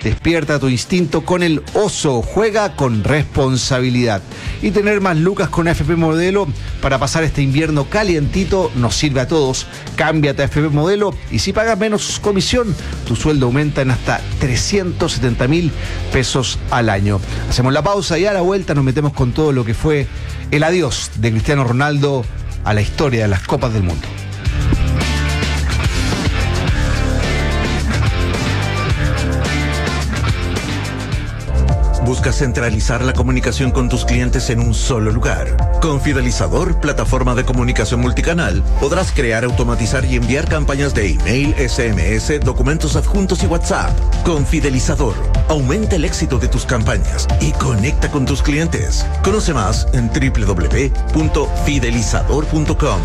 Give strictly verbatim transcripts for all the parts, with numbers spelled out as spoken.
Despierta tu instinto con el oso, juega con responsabilidad. Y tener más lucas con A F P Modelo para pasar este invierno calientito nos sirve a todos. Cámbiate a A F P Modelo y si pagas menos comisión, tu sueldo aumenta en hasta trescientos setenta mil pesos al año. Hacemos la pausa y a la vuelta nos metemos con todo lo que fue el adiós de Cristiano Ronaldo a la historia de las Copas del Mundo. ¿Buscas centralizar la comunicación con tus clientes en un solo lugar? Con Fidelizador, plataforma de comunicación multicanal, podrás crear, automatizar y enviar campañas de email, S M S, documentos adjuntos y WhatsApp. Con Fidelizador, aumenta el éxito de tus campañas y conecta con tus clientes. Conoce más en doble u doble u doble u punto fidelizador punto com.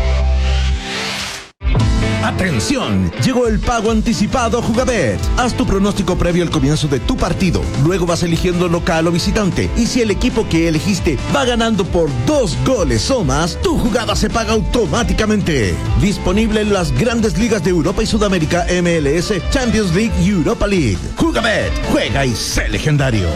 ¡Atención! Llegó el pago anticipado a Jugabet. Haz tu pronóstico previo al comienzo de tu partido. Luego vas eligiendo local o visitante. Y si el equipo que elegiste va ganando por dos goles o más, tu jugada se paga automáticamente. Disponible en las grandes ligas de Europa y Sudamérica, M L S, Champions League y Europa League. Jugabet, juega y sé legendario.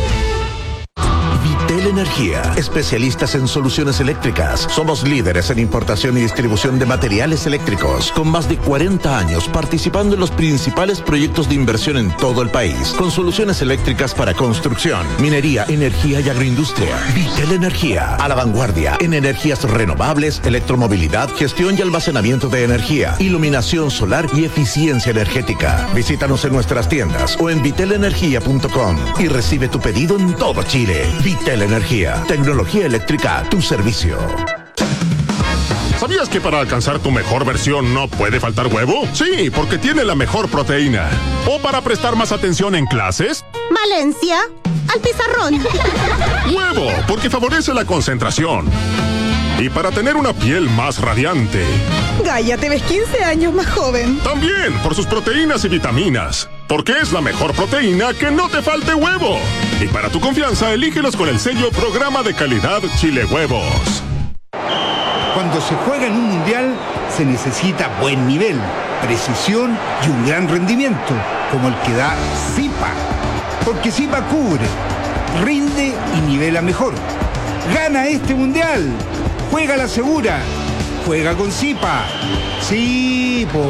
Vitel Energía, especialistas en soluciones eléctricas. Somos líderes en importación y distribución de materiales eléctricos, con más de cuarenta años participando en los principales proyectos de inversión en todo el país, con soluciones eléctricas para construcción, minería, energía y agroindustria. Vitel Energía, a la vanguardia en energías renovables, electromovilidad, gestión y almacenamiento de energía, iluminación solar y eficiencia energética. Visítanos en nuestras tiendas o en vitel energía punto com y recibe tu pedido en todo Chile. Vitel Energía, tecnología eléctrica a tu servicio. ¿Sabías que para alcanzar tu mejor versión no puede faltar huevo? Sí, porque tiene la mejor proteína. ¿O para prestar más atención en clases? Valencia, al pizarrón. Huevo, porque favorece la concentración. Y para tener una piel más radiante. Gaia, te ves quince años más joven. También por sus proteínas y vitaminas. Porque es la mejor proteína que no te falte huevo. Y para tu confianza, elígelos con el sello Programa de Calidad Chile Huevos. Cuando se juega en un mundial, se necesita buen nivel, precisión y un gran rendimiento, como el que da Zipa. Porque Zipa cubre, rinde y nivela mejor. ¡Gana este mundial! ¡Juega la segura! ¡Juega con Zipa! ¡Sí, po!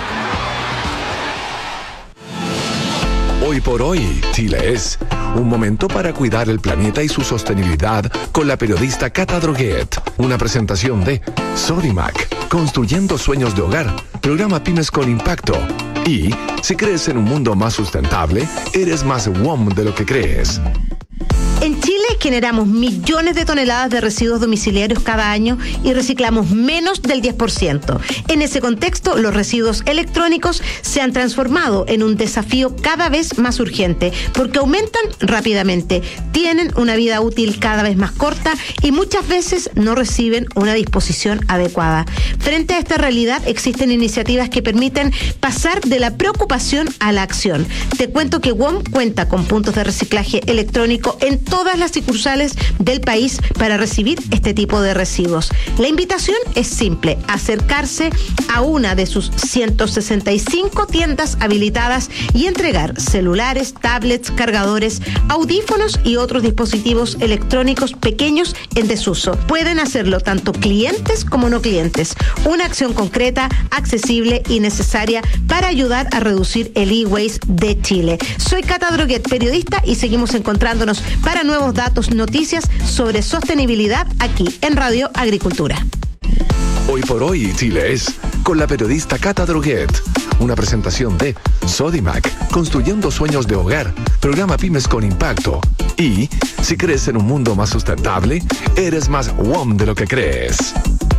Hoy por hoy, Chile es un momento para cuidar el planeta y su sostenibilidad con la periodista Cata Droguet. Una presentación de Sodimac, construyendo sueños de hogar, programa Pymes con Impacto. Y si crees en un mundo más sustentable, eres más W O M de lo que crees. En Chile generamos millones de toneladas de residuos domiciliarios cada año y reciclamos menos del diez por ciento. En ese contexto, los residuos electrónicos se han transformado en un desafío cada vez más urgente porque aumentan rápidamente, tienen una vida útil cada vez más corta y muchas veces no reciben una disposición adecuada. Frente a esta realidad, existen iniciativas que permiten pasar de la preocupación a la acción. Te cuento que W O M cuenta con puntos de reciclaje electrónico en todas las sucursales del país para recibir este tipo de residuos. La invitación es simple: acercarse a una de sus ciento sesenta y cinco tiendas habilitadas y entregar celulares, tablets, cargadores, audífonos y otros dispositivos electrónicos pequeños en desuso. Pueden hacerlo tanto clientes como no clientes. Una acción concreta, accesible y necesaria para ayudar a reducir el e-waste de Chile. Soy Cata Droguet, periodista, y seguimos encontrándonos para nuevos datos, noticias sobre sostenibilidad aquí en Radio Agricultura. Hoy por hoy, Chile es con la periodista Cata Droguet. Una presentación de Sodimac, construyendo sueños de hogar, programa Pymes con Impacto. Y si crees en un mundo más sustentable, eres más W O M de lo que crees.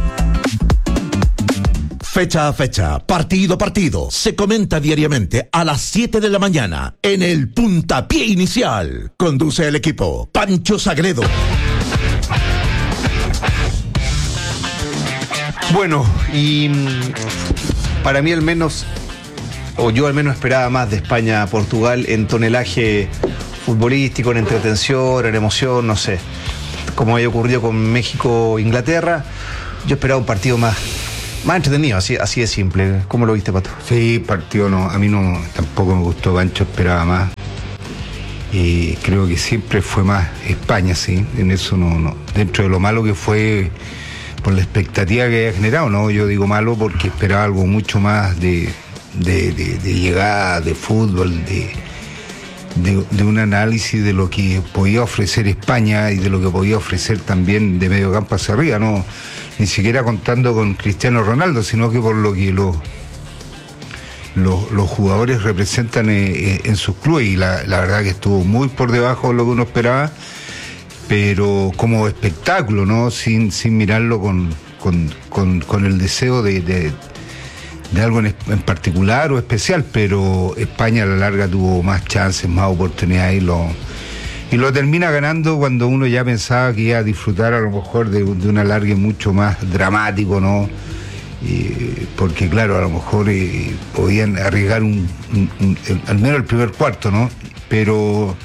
Fecha a fecha, partido a partido, se comenta diariamente a las siete de la mañana en el Puntapié Inicial. Conduce el equipo Pancho Sagredo. Bueno, y para mí al menos, o yo al menos esperaba más de España a Portugal en tonelaje futbolístico, en entretención, en emoción, no sé. Como había ocurrido con México-Inglaterra, yo esperaba un partido más... Más entretenido, así, así de simple. ¿Cómo lo viste, Pato? Sí, partido no, a mí no, tampoco me gustó. Pancho esperaba más. Eh, creo que siempre fue más España, sí, en eso no, no. Dentro de lo malo que fue por la expectativa que había generado, no, yo digo malo porque esperaba algo mucho más de, de, de, de llegada, de fútbol, de, de, de un análisis de lo que podía ofrecer España y de lo que podía ofrecer también de medio campo hacia arriba, no, ni siquiera contando con Cristiano Ronaldo, sino que por lo que los Los, los jugadores representan eh, en sus clubes, y la, la verdad que estuvo muy por debajo de lo que uno esperaba, pero como espectáculo, ¿no? Sin, sin mirarlo con, con, con, con el deseo de, de, de algo en, en particular o especial, pero España a la larga tuvo más chances, más oportunidades, y lo, y lo termina ganando cuando uno ya pensaba que iba a disfrutar a lo mejor de, de un alargue mucho más dramático, ¿no? Eh, porque claro, a lo mejor eh, podían arriesgar un, un, un, el, al menos el primer cuarto, ¿no? Pero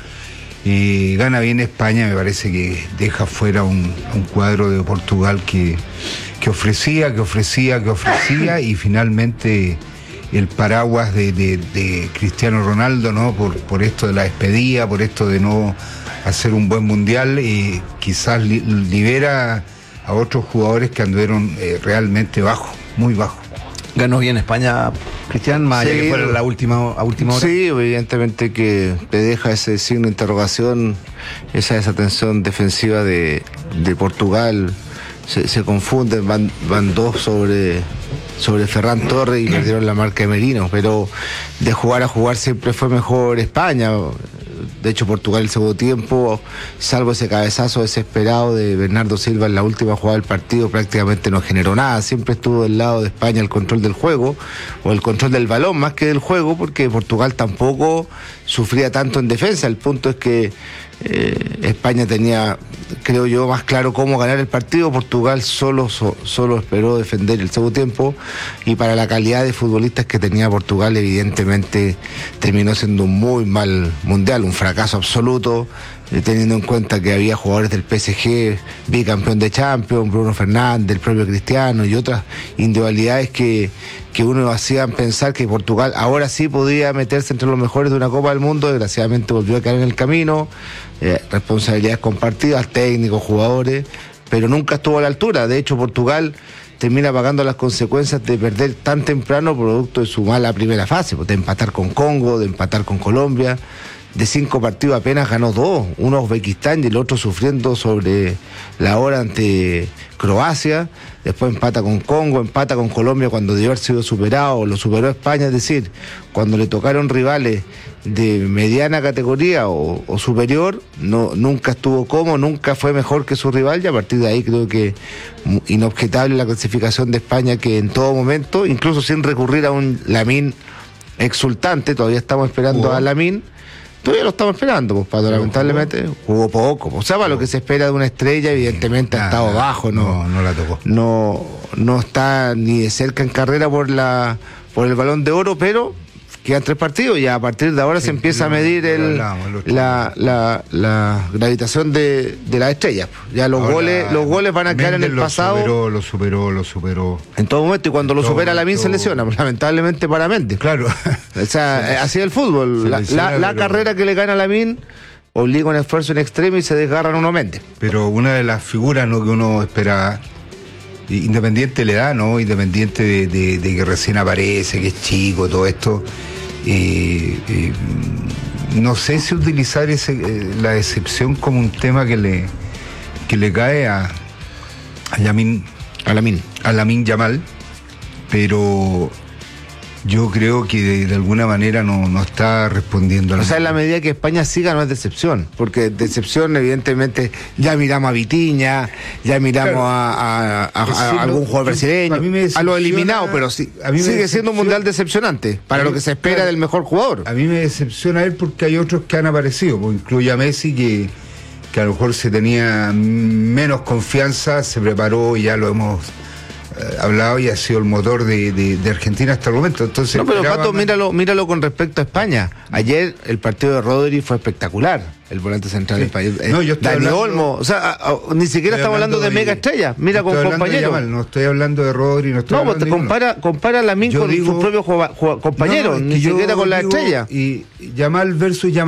eh, gana bien España, me parece que deja fuera un, un cuadro de Portugal que, que ofrecía, que ofrecía, que ofrecía, y finalmente el paraguas de, de, de Cristiano Ronaldo, ¿no? Por, por esto de la despedida, por esto de no hacer un buen mundial, eh, quizás li, libera a otros jugadores que anduvieron eh, realmente bajos, muy bajos. Ganó bien España, Cristian, más allá Sí, que fuera la última, a última hora. Sí, evidentemente que te deja ese signo de interrogación, esa desatención defensiva de, de Portugal. Se, se confunden, van, van dos sobre, sobre Ferran Torres y perdieron la marca de Merino, pero de jugar a jugar siempre fue mejor España. De hecho, Portugal el segundo tiempo, salvo ese cabezazo desesperado de Bernardo Silva en la última jugada del partido, prácticamente no generó nada. Siempre estuvo del lado de España el control del juego, o el control del balón más que del juego, porque Portugal tampoco sufría tanto en defensa. El punto es que eh, España tenía, creo yo, más claro cómo ganar el partido. Portugal solo, so, solo esperó defender el segundo tiempo, y para la calidad de futbolistas que tenía Portugal, evidentemente terminó siendo un muy mal mundial, un fracaso absoluto, eh, teniendo en cuenta que había jugadores del P S G, bicampeón de Champions, Bruno Fernández, el propio Cristiano y otras individualidades que, que uno hacían pensar que Portugal ahora sí podía meterse entre los mejores de una Copa del Mundo. Desgraciadamente volvió a caer en el camino, eh, responsabilidades compartidas, técnicos, jugadores, pero nunca estuvo a la altura. De hecho, Portugal termina pagando las consecuencias de perder tan temprano producto de su mala primera fase, de empatar con Congo, de empatar con Colombia. De cinco partidos apenas ganó dos, uno a Uzbekistán y el otro sufriendo sobre la hora ante Croacia. Después empata con Congo, empata con Colombia cuando debió haber sido superado, lo superó España. Es decir, cuando le tocaron rivales de mediana categoría o, o superior, no, nunca estuvo como, nunca fue mejor que su rival, y a partir de ahí creo que inobjetable la clasificación de España, que en todo momento, incluso sin recurrir a un Lamine exultante, todavía estamos esperando ¿Jugó? a Lamine. Todavía lo estamos esperando, pues, Pato, lamentablemente jugó poco. O sea, para lo que se espera de una estrella, evidentemente ha estado bajo, no, no, no la tocó. No, no está ni de cerca en carrera por la por el Balón de Oro, pero quedan tres partidos y a partir de ahora Sí, se empieza lo- a medir lo el, hablábamos el otro la, la, la gravitación de, de las estrellas. Ya los Ahora, goles los goles van a quedar en Méndez el lo pasado Superó, lo superó, lo superó. en todo momento, y cuando lo todo supera Lamine se momento. lesiona, pues, lamentablemente para Méndez. Claro. O sea, así es el fútbol. se La, lesiona, la- la pero- carrera que le gana a Lamine obliga un esfuerzo en extremo y se desgarran uno Méndez. Pero una de las figuras, ¿no?, que uno esperaba, independiente le da, ¿no? Independiente de, de- de que recién aparece, que es chico, todo esto. eh, eh, no sé si utilizar ese, eh, la decepción como un tema que le, que le cae a, a Yamin, A Lamine. a Lamine Yamal, pero yo creo que de, de alguna manera no, no está respondiendo a la O sea, en la medida que España siga no es decepción, porque decepción evidentemente ya miramos a Vitiña, ya miramos Claro. a, a- a- a Sí, algún lo- jugador yo- brasileño, a mí me a decepciona- los eliminados, pero sí, a mí me sigue siendo un decepciona- mundial decepcionante para a lo mí- que se espera claro. del mejor jugador. A mí me decepciona él porque hay otros que han aparecido, pues incluye a Messi, que, que a lo mejor se tenía menos confianza, se preparó y ya lo hemos eh, hablado, y ha sido el motor de, de- de Argentina hasta el momento. Entonces, No, pero esperaba Pato, más- míralo, míralo con respecto a España. Ayer el partido de Rodri fue espectacular, el volante central Sí. español. Eh, No, yo estoy Dani hablando- Olmo, o sea, a- a- ni siquiera Estoy estamos hablando de, mega estrella. Mira no con estoy hablando de compañeros. Yamal, no estoy hablando de Rodri, no estoy No, pues hablando te de ninguno. compara, compara a Lamine Yo con digo- sus propios jugua- jugua- compañeros, No, no, es ni que yo siquiera con la digo, estrella. Y Yamal versus Yamal.